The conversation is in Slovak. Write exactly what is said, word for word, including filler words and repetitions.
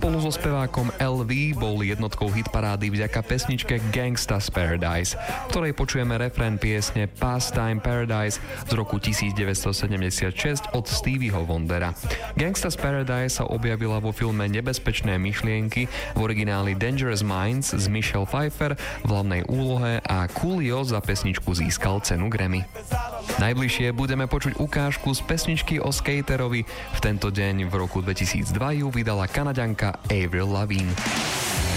Spolu so spevákom el ví bol jednotkou hitparády vďaka pesničke Gangsta's Paradise, v ktorej počujeme refrén piesne Pastime Paradise z roku devätnásťsedemdesiatšesť od Stevieho Wondera. Gangsta's Paradise sa objavila vo filme Nebezpečné myšlienky v origináli Dangerous Minds s Michelle Pfeiffer v hlavnej úlohe a Coolio za pesničku získal cenu Grammy. Najbližšie budeme počuť ukážku z pesničky o skaterovi. V tento deň v roku dvetisícdva ju vydala Kanaďanka Avril Lavigne.